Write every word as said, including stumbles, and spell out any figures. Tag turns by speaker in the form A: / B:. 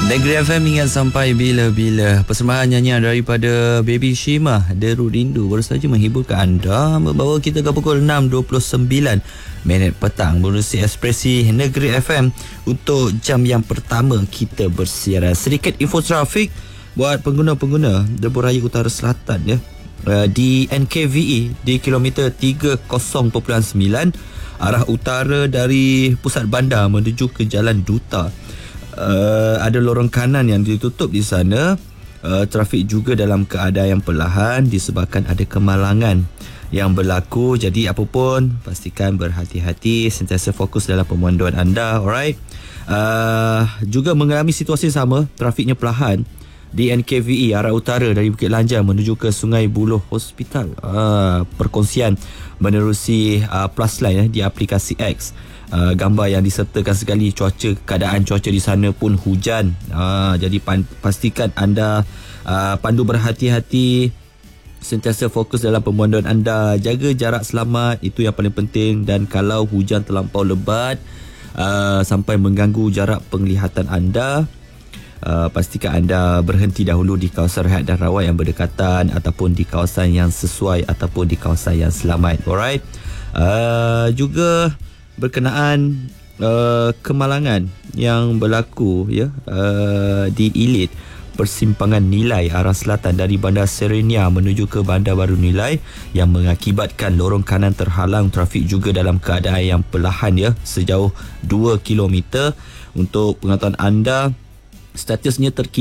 A: Negeri F M ingat sampai bila-bila. Persembahan nyanyian daripada Baby Shima, Deru Rindu baru saja menghiburkan anda, membawa kita ke pukul enam dua puluh sembilan minit petang menerusi Ekspresi Negeri F M untuk jam yang pertama kita bersiaran. Sedikit info trafik buat pengguna-pengguna Lebuh Raya Utara Selatan ya. Di N K V E di kilometer tiga puluh perpuluhan sembilan arah utara dari pusat bandar menuju ke Jalan Duta. Uh, ada lorong kanan yang ditutup di sana. Uh, trafik juga dalam keadaan yang perlahan disebabkan ada kemalangan yang berlaku. Jadi apa pun, pastikan berhati-hati, sentiasa fokus dalam pemanduan anda. Alright. Uh, juga mengalami situasi sama, trafiknya perlahan di N K V E arah utara dari Bukit Lanjang menuju ke Sungai Buloh Hospital. Uh, perkongsian menerusi uh, plus line eh, di aplikasi X. Uh, gambar yang disertakan sekali cuaca, keadaan cuaca di sana pun hujan. Uh, jadi pan- pastikan anda uh, pandu berhati-hati, sentiasa fokus dalam pemanduan anda, jaga jarak selamat, itu yang paling penting. Dan kalau hujan terlampau lebat uh, sampai mengganggu jarak penglihatan anda, Uh, pastikan anda berhenti dahulu di kawasan rehat dan rawat yang berdekatan, ataupun di kawasan yang sesuai, ataupun di kawasan yang selamat. Alright. Uh, juga berkenaan uh, kemalangan yang berlaku ya uh, di Ilit, persimpangan Nilai arah selatan dari Bandar Serenia menuju ke Bandar Baru Nilai, yang mengakibatkan lorong kanan terhalang, trafik juga dalam keadaan yang perlahan ya sejauh dua kilometer. Untuk pengetahuan anda, statusnya terkini